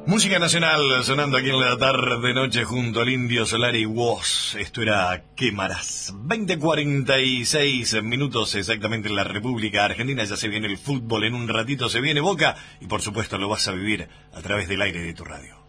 Música nacional sonando aquí en la tarde noche junto al Indio Solari y Woz. Esto era Quemarás. 20:46 minutos exactamente en la República Argentina. Ya se viene el fútbol, en un ratito se viene Boca y por supuesto lo vas a vivir a través del aire de tu radio.